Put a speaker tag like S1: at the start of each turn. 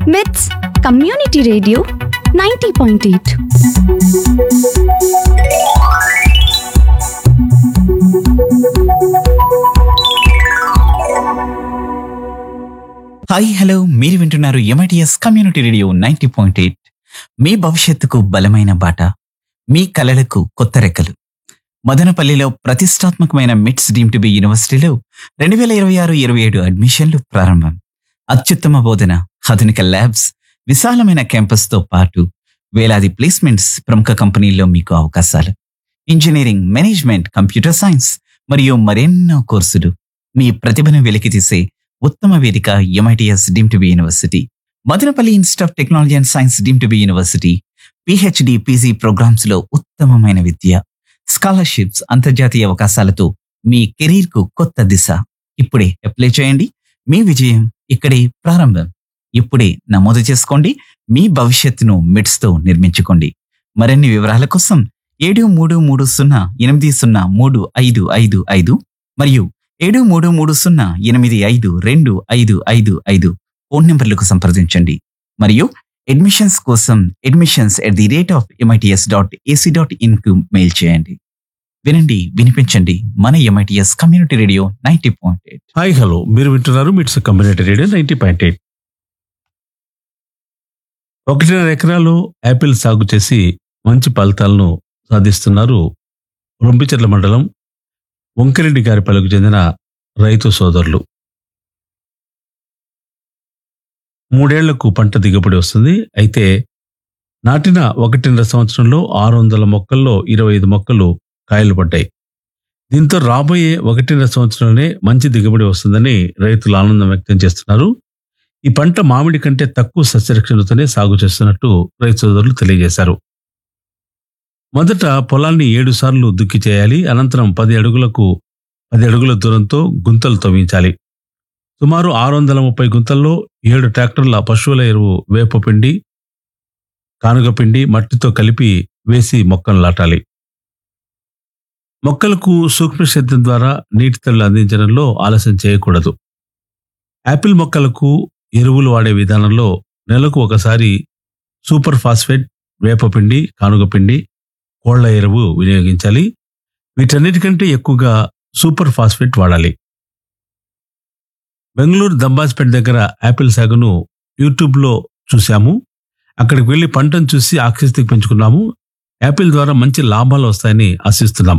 S1: విత్స్ community radio 90.8.
S2: Hi hello, మీరు వింటున్నారు MITS community radio 90.8. మీ భవిష్యత్తుకు బలమైన బాట, మీ కలలకు కొత్త రెక్కలు. మదనపల్లిలో ప్రతిష్టాత్మకమైన మిట్స్ డీమ్ టు బి యూనివర్సిటీలో 2026-27 అడ్మిషన్లు ప్రారంభం. అత్యుత్తమ బోధన, ఆధునిక ల్యాబ్స్, విశాలమైన క్యాంపస్తో పాటు వేలాది ప్లేస్మెంట్స్, ప్రముఖ కంపెనీల్లో మీకు అవకాశాలు. ఇంజనీరింగ్, మేనేజ్మెంట్, కంప్యూటర్ సైన్స్ మరియు మరెన్నో కోర్సులు. మీ ప్రతిభను వెలికితీసే ఉత్తమ వేదిక MITS deem to be university. Madanapalle institute of technology and science deem to be university. PhD, PG programmes లో ఉత్తమమైన విద్య, స్కాలర్షిప్స్, అంతర్జాతీయ అవకాశాలతో మీ కెరీర్ కు కొత్త దిశ. ఇప్పుడే అప్లై చేయండి. మీ విజయం ఇక్కడే ప్రారంభం. ఇప్పుడే నమోదు చేసుకోండి. మీ భవిష్యత్తును మిట్స్ తో నిర్మించుకోండి. మరిన్ని వివరాల కోసం 7330803555 మరియు 7330852255 ఫోన్ నంబర్లకు సంప్రదించండి. మరియు అడ్మిషన్స్ కోసం admissions@mits.ac.in కు మెయిల్ చేయండి. వినండి, వినిపించండి. మన MITS community radio 90.8.
S3: Hi hello, మీరు వింటున్నారు మిట్స్ కమ్యూనిటీ రేడియో 90.8. 1.5 ఎకరాలు యాపిల్ సాగు చేసి మంచి ఫలితాలను సాధిస్తున్నారు రొంపిచెర్ల మండలం వంకరెడ్డి గారిపల్లికి చెందిన రైతు సోదరులు. 3 ఏళ్లకు పంట దిగుబడి వస్తుంది. అయితే నాటిన 1.5 సంవత్సరంలో 600 మొక్కల్లో 25 మొక్కలు కాయలు పడ్డాయి. దీంతో రాబోయే 1.5 సంవత్సరంలోనే మంచి దిగుబడి వస్తుందని రైతులు ఆనందం వ్యక్తం చేస్తున్నారు. ఈ పంట మామిడి కంటే తక్కువ సస్యరక్షణతోనే సాగు చేస్తున్నట్టు రైతు సోదరులు తెలియజేశారు. మొదట పొలాన్ని 7 సార్లు దుక్కి చేయాలి. అనంతరం 10 అడుగుల దూరంతో గుంతలు తవ్వించాలి. సుమారు 630 గుంతల్లో 7 ట్రాక్టర్ల పశువుల ఎరువు, వేపపిండి, కానుగపిండి, మట్టితో కలిపి వేసి మొక్కలు నాటాలి. మొక్కలకు సూక్ష్మ సేద్యం ద్వారా నీటి తల్లి అందించడంలో ఆలస్యం చేయకూడదు. యాపిల్ మొక్కలకు ఎరువులు వాడే విధానంలో నెలకు ఒకసారి సూపర్ ఫాస్ఫేట్, వేపపిండి, కానుగపిండి, కోళ్ల ఎరువు వినియోగించాలి. వీటన్నిటికంటే ఎక్కువగా సూపర్ ఫాస్ఫేట్ వాడాలి. బెంగళూరు దంబాజ్పేట దగ్గర యాపిల్ సాగును యూట్యూబ్లో చూశాము. అక్కడికి వెళ్లి పంటను చూసి ఆసక్తి పెంచుకున్నాము. యాపిల్ ద్వారా మంచి లాభాలు వస్తాయని ఆశిస్తున్నాం.